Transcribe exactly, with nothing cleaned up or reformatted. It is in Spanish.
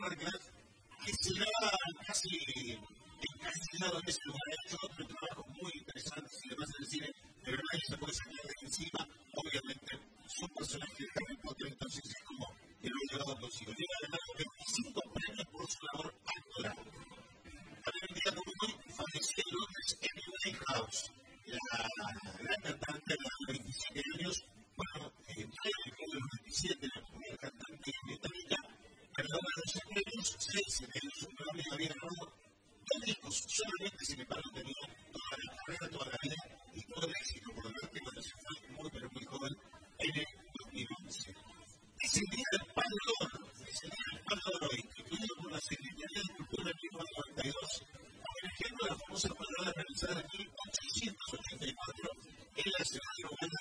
Marcas, que será casi encasillado en ese lugar. Ha hecho otro trabajo muy interesante y demás en el cine, pero nadie se puede sacar de encima, obviamente, su personaje de Harry Potter, entonces es como que lo ha llevado consigo. Llega a ganar veinticinco premios por su labor actoral. También un día como hoy falleció en Londres Amy Winehouse, la, la cantante de veintisiete años, bueno, eh, ya en el club de los veintisiete, la primera cantante británica, ganó doce premios, seis en ellos su Grammy, había ganado dos discos, solamente sin embargo tenía toda la carrera, toda la vida y todo el éxito por delante cuando se fue muy pero muy joven en el dos mil once. Es el día del Palo de Oro, es el día del Palo de Oro, instituido por la Secretaría de Cultura en mil novecientos noventa y dos, homenajeando a la famosa parada realizada en mil ochocientos ochenta y cuatro en la ciudad de Roma